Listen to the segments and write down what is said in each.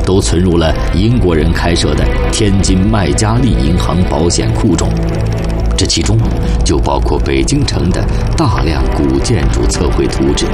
都存入了英国人开设的天津麦加利银行保险库中，这其中就包括北京城的大量古建筑测绘图纸。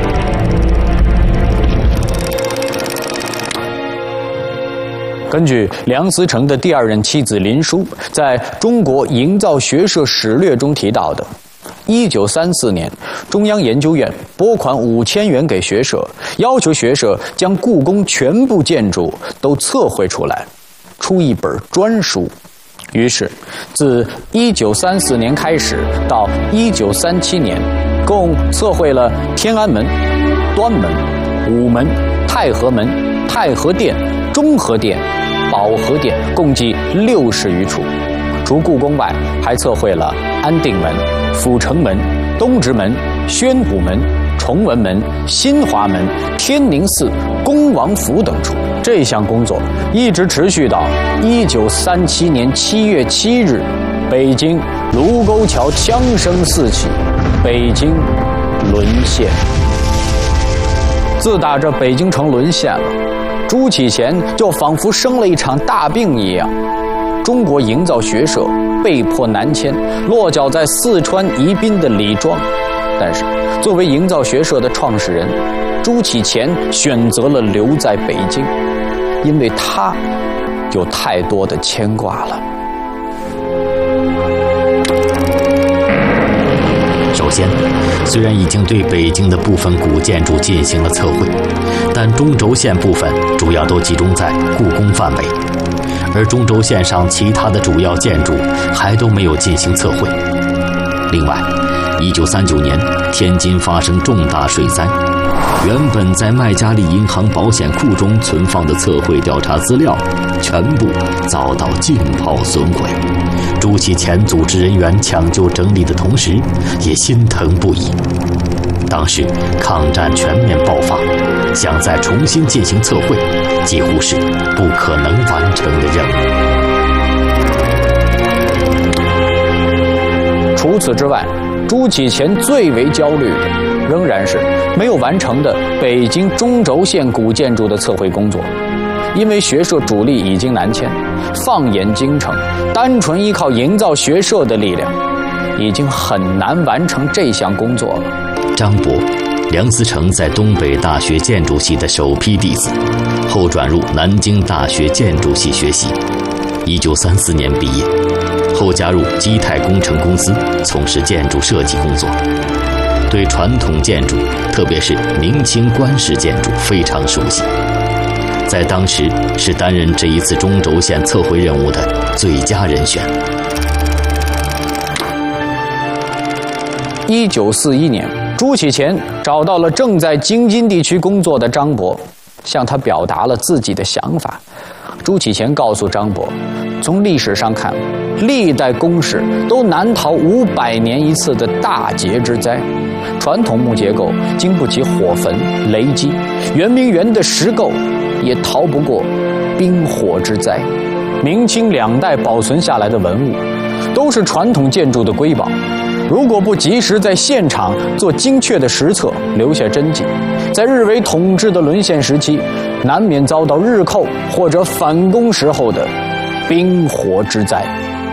根据梁思成的第二任妻子林淑在中国营造学社史略中提到的，1934年，中央研究院拨款5000元给学社，要求学社将故宫全部建筑都测绘出来，出一本专书。于是，自1934年开始到1937年，共测绘了天安门、端门、午门、太和门、太和殿、中和殿、保和殿，共计60余处。除故宫外，还测绘了安定门、阜成门、东直门、宣武门、崇文门、新华门、天宁寺、恭王府等处。这项工作一直持续到1937年7月7日，北京卢沟桥枪声四起，北京沦陷。自打这北京城沦陷了，朱启贤就仿佛生了一场大病一样。中国营造学社被迫南迁，落脚在四川宜宾的李庄。但是，作为营造学社的创始人，朱启贤选择了留在北京，因为他有太多的牵挂了。 首先，虽然已经对北京的部分古建筑进行了测绘，但中轴线部分主要都集中在故宫范围，而中轴线上其他的主要建筑还都没有进行测绘。另外，1939年天津发生重大水灾，原本在麦加利银行保险库中存放的测绘调查资料全部遭到浸泡损毁。朱启贤组织人员抢救整理的同时，也心疼不已。当时抗战全面爆发，想再重新进行测绘，几乎是不可能完成的任务。 除此之外，朱启贤最为焦虑的仍然是没有完成的北京中轴线古建筑的测绘工作。因为学社主力已经南迁，放眼京城，单纯依靠营造学社的力量，已经很难完成这项工作了。 张伯，梁思成在东北大学建筑系的首批弟子，后转入南京大学建筑系学习。1934年毕业，后加入基泰工程公司从事建筑设计工作，对传统建筑，特别是明清官式建筑非常熟悉。在当时是担任这一次中轴线测绘任务的最佳人选。 1941年，朱启贤找到了正在京津地区工作的张伯，向他表达了自己的想法。朱启贤告诉张伯，从历史上看，历代工事都难逃500年一次的大劫之灾。传统木结构经不起火焚雷击，圆明园的石构也逃不过冰火之灾。明清2代保存下来的文物，都是传统建筑的瑰宝。如果不及时在现场做精确的实测，留下真迹，在日伪统治的沦陷时期，难免遭到日寇或者反攻时候的冰火之灾。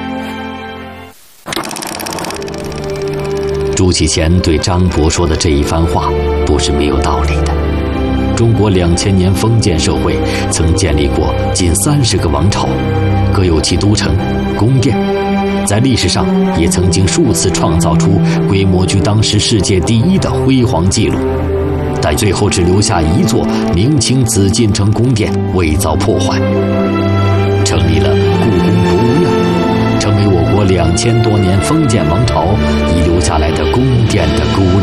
朱启贤对张伯说的这一番话不是没有道理的。中国2000年封建社会曾建立过近30个王朝，各有其都城、宫殿，在历史上也曾经数次创造出规模居当时世界第1的辉煌纪录，但最后只留下一座明清紫禁城宫殿未遭破坏，成立了故宫博物院，成为我国2000多年封建王朝遗留下来的宫殿的孤立。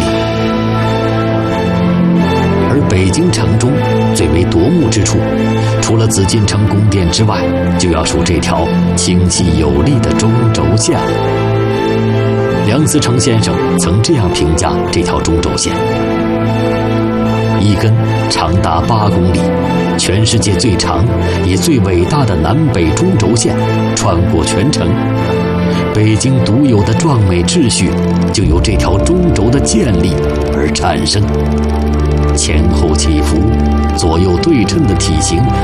而北京城中最为夺目之处，除了紫禁城宫殿之外，就要数这条清晰有力的中轴线了。梁思成先生曾这样评价这条中轴线：一根长达8公里，全世界最长也最伟大的南北中轴线穿过全城，北京独有的壮美秩序就由这条中轴的建立而产生。前后起伏、左右对称的体型